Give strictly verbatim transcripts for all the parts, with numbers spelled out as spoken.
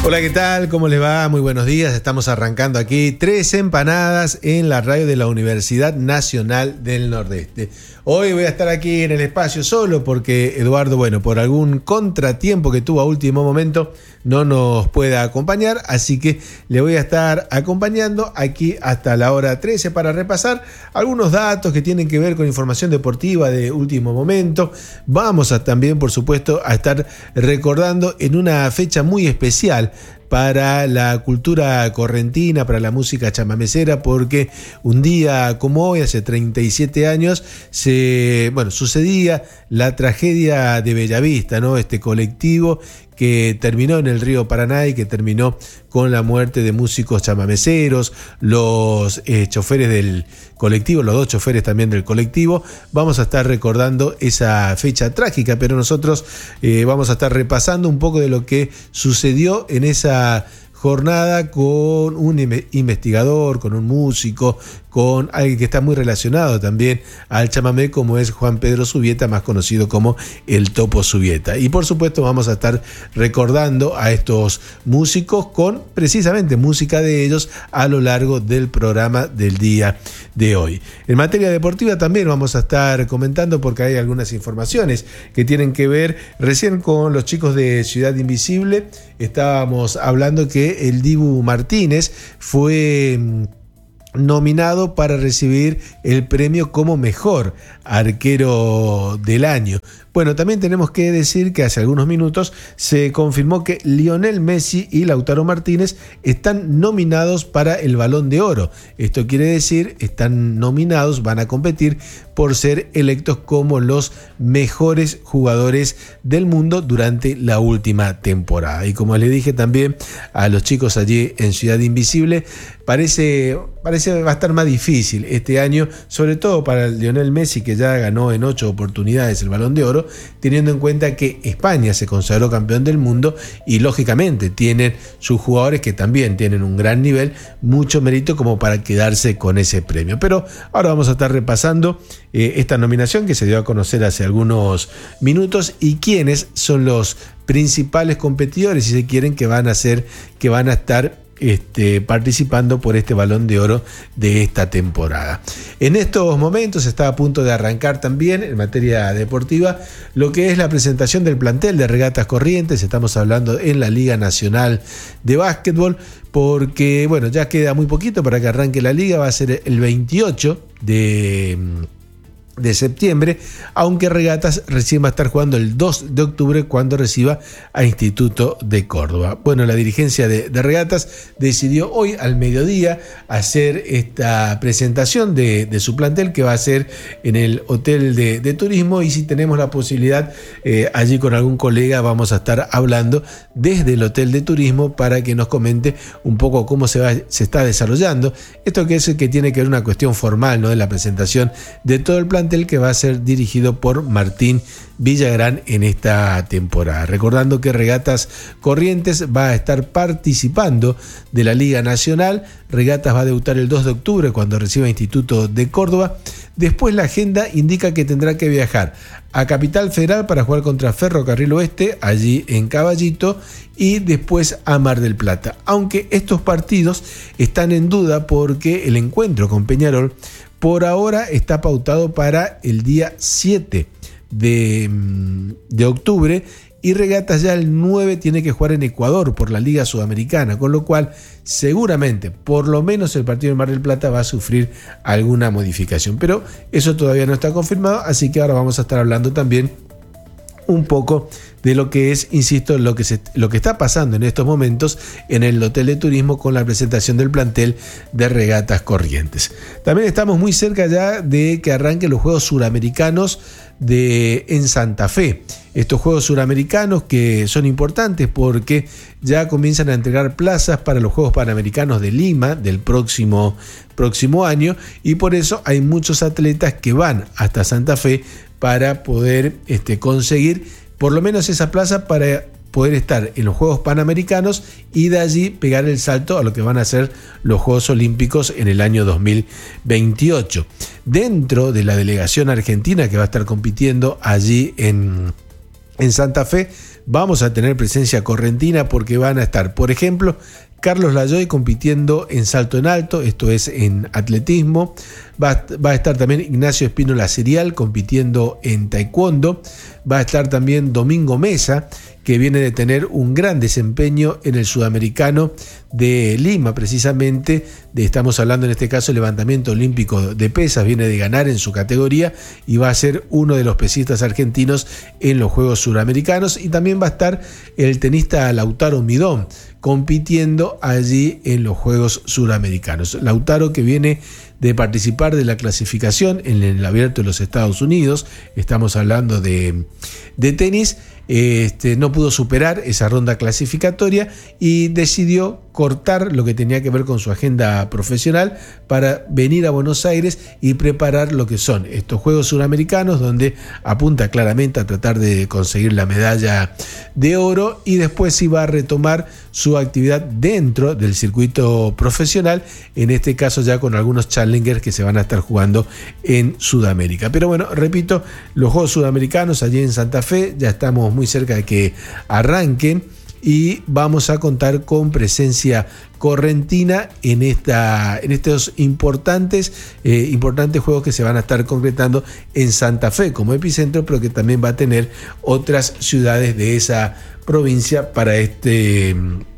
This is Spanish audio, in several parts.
Hola, ¿qué tal? ¿Cómo les va? Muy buenos días. Estamos arrancando aquí Tres Empanadas en la radio de la Universidad Nacional del Nordeste. Hoy voy a estar aquí en el espacio solo porque Eduardo, bueno, por algún contratiempo que tuvo a último momento, no nos puede acompañar, así que le voy a estar acompañando aquí hasta la hora trece para repasar algunos datos que tienen que ver con información deportiva de último momento. Vamos a también, por supuesto, a estar recordando en una fecha muy especial para la cultura correntina, para la música chamamecera, porque un día como hoy, hace treinta y siete años, se, bueno, sucedía la tragedia de Bellavista, ¿no? Este colectivo que terminó en el río Paraná y que terminó con la muerte de músicos chamameceros, los eh, choferes del colectivo, los dos choferes también del colectivo. Vamos a estar recordando esa fecha trágica, pero nosotros eh, vamos a estar repasando un poco de lo que sucedió en esa jornada con un investigador, con un músico, con alguien que está muy relacionado también al chamamé, como es Juan Pedro Subieta, más conocido como el Topo Subieta. Y por supuesto vamos a estar recordando a estos músicos con precisamente música de ellos a lo largo del programa del día de hoy. En materia deportiva también vamos a estar comentando, porque hay algunas informaciones que tienen que ver recién con los chicos de Ciudad Invisible. Estábamos hablando que el Dibu Martínez fue nominado para recibir el premio como mejor arquero del año. Bueno, también tenemos que decir que hace algunos minutos se confirmó que Lionel Messi y Lautaro Martínez están nominados para el Balón de Oro. Esto quiere decir, están nominados, van a competir por ser electos como los mejores jugadores del mundo durante la última temporada. Y como les dije también a los chicos allí en Ciudad Invisible, parece, parece que va a estar más difícil este año, sobre todo para Lionel Messi, que ya ganó en ocho oportunidades el Balón de Oro, teniendo en cuenta que España se consagró campeón del mundo y lógicamente tienen sus jugadores que también tienen un gran nivel, mucho mérito como para quedarse con ese premio. Pero ahora vamos a estar repasando eh, esta nominación que se dio a conocer hace algunos minutos y quiénes son los principales competidores, si se quieren, que van a ser, que van a estar Este, participando por este Balón de Oro de esta temporada. En estos momentos está a punto de arrancar también en materia deportiva lo que es la presentación del plantel de Regatas Corrientes. Estamos hablando en la Liga Nacional de Básquetbol, porque bueno, ya queda muy poquito para que arranque la liga. Va a ser el veintiocho de de septiembre, aunque Regatas recién va a estar jugando el dos de octubre cuando reciba a Instituto de Córdoba. Bueno, la dirigencia de, de Regatas decidió hoy al mediodía hacer esta presentación de, de su plantel, que va a ser en el Hotel de, de Turismo, y si tenemos la posibilidad eh, allí con algún colega vamos a estar hablando desde el Hotel de Turismo para que nos comente un poco cómo se, va, se está desarrollando esto, que es que tiene que ver una cuestión formal, ¿no?, de la presentación de todo el plantel, que va a ser dirigido por Martín Villagrán en esta temporada. Recordando que Regatas Corrientes va a estar participando de la Liga Nacional. Regatas va a debutar el dos de octubre cuando reciba Instituto de Córdoba. Después la agenda indica que tendrá que viajar a Capital Federal para jugar contra Ferrocarril Oeste, allí en Caballito, y después a Mar del Plata. Aunque estos partidos están en duda porque el encuentro con Peñarol por ahora está pautado para el día siete de, de octubre y Regatas ya el nueve tiene que jugar en Ecuador por la Liga Sudamericana, con lo cual seguramente por lo menos el partido de Mar del Plata va a sufrir alguna modificación, pero eso todavía no está confirmado, así que ahora vamos a estar hablando también un poco de lo que es, insisto, lo que, se, lo que está pasando en estos momentos en el Hotel de Turismo con la presentación del plantel de Regatas Corrientes. También estamos muy cerca ya de que arranquen los Juegos Suramericanos de, en Santa Fe. Estos Juegos Suramericanos que son importantes porque ya comienzan a entregar plazas para los Juegos Panamericanos de Lima del próximo, próximo año, y por eso hay muchos atletas que van hasta Santa Fe para poder este, conseguir por lo menos esa plaza para poder estar en los Juegos Panamericanos y de allí pegar el salto a lo que van a ser los Juegos Olímpicos en el año dos mil veintiocho. Dentro de la delegación argentina que va a estar compitiendo allí en, en Santa Fe, vamos a tener presencia correntina porque van a estar, por ejemplo, Carlos Lajoy compitiendo en salto en alto, esto es en atletismo. Va, va a estar también Ignacio Espínola Cerial compitiendo en taekwondo. Va a estar también Domingo Mesa, que viene de tener un gran desempeño en el sudamericano de Lima, precisamente. De, estamos hablando en este caso del levantamiento olímpico de pesas, viene de ganar en su categoría y va a ser uno de los pesistas argentinos en los Juegos Suramericanos. Y también va a estar el tenista Lautaro Midón compitiendo allí en los Juegos Suramericanos. Lautaro, que viene de participar de la clasificación en el Abierto de los Estados Unidos, estamos hablando de, de tenis, este, no pudo superar esa ronda clasificatoria y decidió cortar lo que tenía que ver con su agenda profesional para venir a Buenos Aires y preparar lo que son estos Juegos Suramericanos, donde apunta claramente a tratar de conseguir la medalla de oro, y después iba a retomar su actividad dentro del circuito profesional, en este caso ya con algunos challengers que se van a estar jugando en Sudamérica. Pero bueno, repito, los Juegos Sudamericanos allí en Santa Fe, ya estamos muy cerca de que arranquen y vamos a contar con presencia correntina en, esta, en estos importantes, eh, importantes juegos que se van a estar concretando en Santa Fe como epicentro, pero que también va a tener otras ciudades de esa provincia para, este,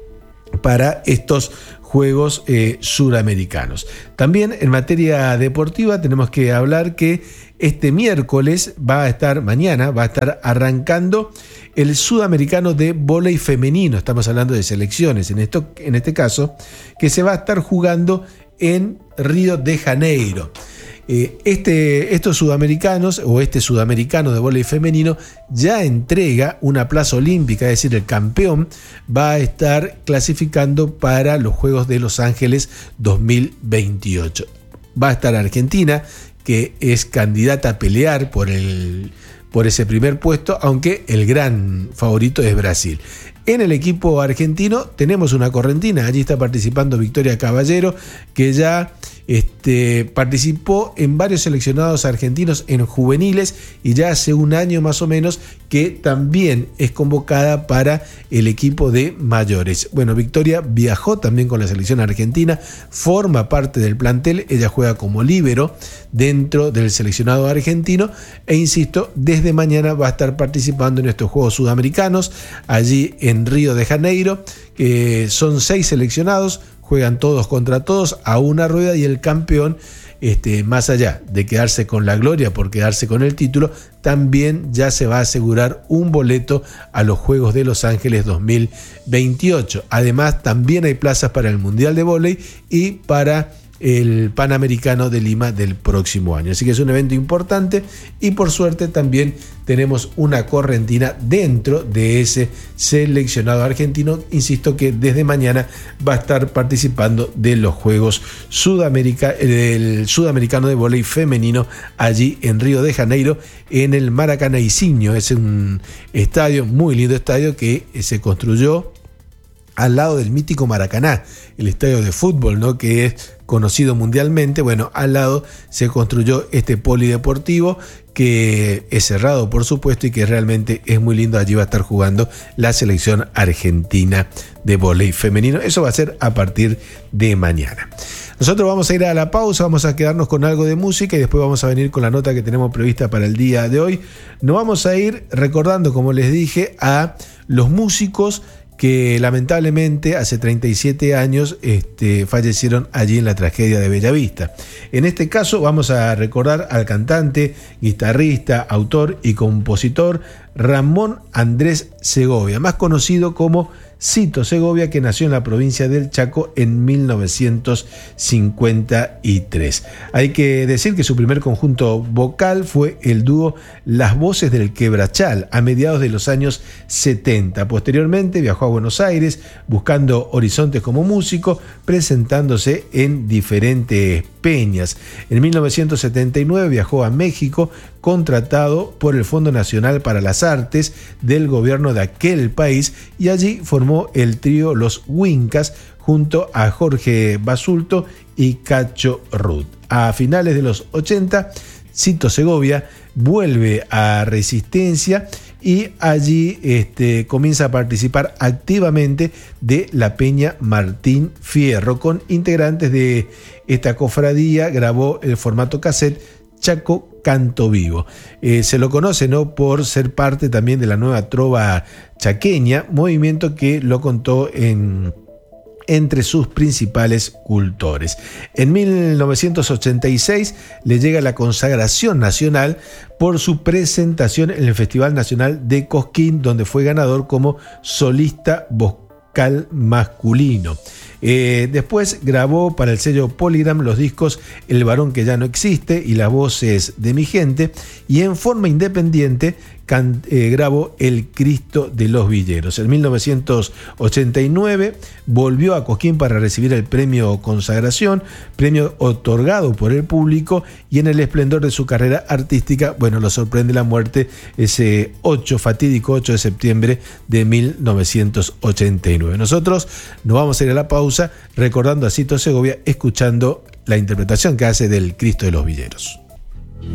para estos Juegos eh, Suramericanos. También en materia deportiva tenemos que hablar que este miércoles va a estar, mañana va a estar arrancando el Sudamericano de Vóley Femenino. Estamos hablando de selecciones en, esto, en este caso, que se va a estar jugando en Río de Janeiro. Eh, este, estos sudamericanos o este sudamericano de vóley femenino ya entrega una plaza olímpica, es decir, el campeón va a estar clasificando para los Juegos de Los Ángeles dos mil veintiocho. Va a estar Argentina, que es candidata a pelear por, el, por ese primer puesto, aunque el gran favorito es Brasil. En el equipo argentino tenemos una correntina, allí está participando Victoria Caballero, que ya este, participó en varios seleccionados argentinos en juveniles y ya hace un año más o menos que también es convocada para el equipo de mayores. Bueno, Victoria viajó también con la selección argentina, forma parte del plantel, ella juega como líbero dentro del seleccionado argentino e insisto, desde mañana va a estar participando en estos Juegos Sudamericanos allí en Río de Janeiro, que son seis seleccionados, juegan todos contra todos a una rueda y el campeón, este, más allá de quedarse con la gloria por quedarse con el título, también ya se va a asegurar un boleto a los Juegos de Los Ángeles dos mil veintiocho. Además, también hay plazas para el Mundial de Vóley y para el Panamericano de Lima del próximo año. Así que es un evento importante y por suerte también tenemos una correntina dentro de ese seleccionado argentino, insisto, que desde mañana va a estar participando de los Juegos Sudamerica, del Sudamericano de Vóley Femenino allí en Río de Janeiro, en el Maracanãizinho. Es un estadio, muy lindo estadio, que se construyó al lado del mítico Maracaná, el estadio de fútbol, ¿no?, que es conocido mundialmente. Bueno, al lado se construyó este polideportivo que es cerrado, por supuesto, y que realmente es muy lindo. Allí va a estar jugando la selección argentina de vóley femenino. Eso va a ser a partir de mañana. Nosotros vamos a ir a la pausa, vamos a quedarnos con algo de música y después vamos a venir con la nota que tenemos prevista para el día de hoy. Nos vamos a ir recordando, como les dije, a los músicos que lamentablemente hace treinta y siete años este, fallecieron allí en la tragedia de Bellavista. En este caso vamos a recordar al cantante, guitarrista, autor y compositor Ramón Andrés Segovia, más conocido como Cito Segovia, que nació en la provincia del Chaco en mil novecientos cincuenta y tres. Hay que decir que su primer conjunto vocal fue el dúo Las Voces del Quebrachal a mediados de los años setenta. Posteriormente viajó a Buenos Aires buscando horizontes como músico, presentándose en diferentes peñas. En mil novecientos setenta y nueve viajó a México, contratado por el Fondo Nacional para las Artes del gobierno de aquel país, y allí formó el trío Los Wincas junto a Jorge Basulto y Cacho Rudd. A finales de los ochenta, Cito Segovia vuelve a Resistencia y allí este, comienza a participar activamente de la Peña Martín Fierro. Con integrantes de esta cofradía grabó el formato cassette Chaco Canto Vivo. Eh, se lo conoce, ¿no?, por ser parte también de la nueva trova chaqueña, movimiento que lo contó en entre sus principales cultores. En mil novecientos ochenta y seis le llega la consagración nacional por su presentación en el Festival Nacional de Cosquín, donde fue ganador como solista vocal masculino. Eh, después grabó para el sello Polygram los discos El varón que ya no existe y Las voces de mi gente, y en forma independiente can, eh, grabó El Cristo de los Villeros. En mil novecientos ochenta y nueve volvió a Cosquín para recibir el premio Consagración, premio otorgado por el público, y en el esplendor de su carrera artística, bueno, lo sorprende la muerte ese ocho, fatídico ocho de septiembre de mil novecientos ochenta y nueve. Nosotros nos vamos a ir a la pausa recordando a Cito Segovia, escuchando la interpretación que hace del Cristo de los Villeros.